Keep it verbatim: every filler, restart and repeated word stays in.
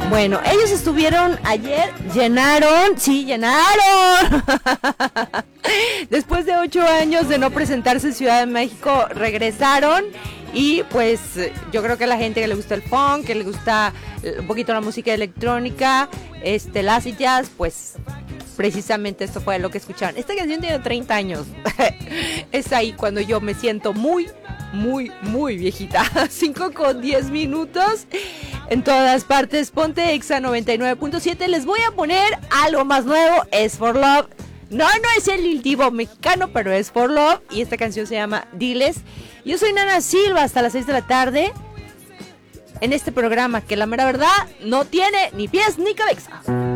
Bueno, ellos estuvieron ayer, llenaron, sí, llenaron. Después de ocho años de no presentarse en Ciudad de México, regresaron. Y pues yo creo que a la gente que le gusta el funk, que le gusta un poquito la música electrónica, este, el acid jazz, pues precisamente esto fue lo que escucharon. Esta canción tiene treinta años. Es ahí cuando yo me siento muy, muy, muy viejita. cinco con diez minutos. En todas partes, ponte Exa noventa y nueve punto siete. Les voy a poner algo más nuevo, Es For Love. No, no es el Lil Divo mexicano, pero es For Love. Y esta canción se llama Diles. Yo soy Nana Silva, hasta las seis de la tarde. En este programa que la mera verdad no tiene ni pies ni cabeza.